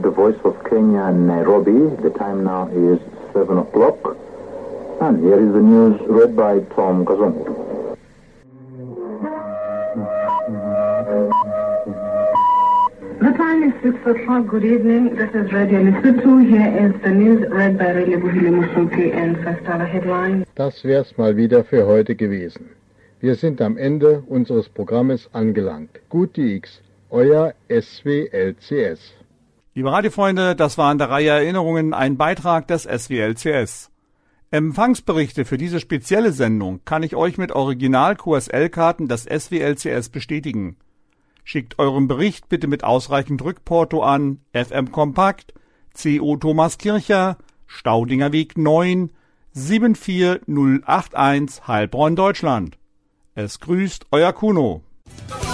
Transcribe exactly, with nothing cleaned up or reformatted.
the Voice of Kenya, Nairobi. The time now is seven o'clock. And here is the news read by Tom Kazungu. The time is six o'clock. Good evening. This is Radio Lesotho. Here is the news read by Relebohile Musuki and first our headlines. Das wär's mal wieder für heute gewesen. Wir sind am Ende unseres Programmes angelangt. Gute X, euer S W L C S. Liebe Radiofreunde, das war an der Reihe Erinnerungen ein Beitrag des S W L C S. Empfangsberichte für diese spezielle Sendung kann ich euch mit Original-Q S L-Karten des S W L C S bestätigen. Schickt euren Bericht bitte mit ausreichend Rückporto an F M Kompakt, C O Thomas Kircher, Staudinger Weg neun, sieben vier null acht eins, Heilbronn, Deutschland. Es grüßt euer Kuno.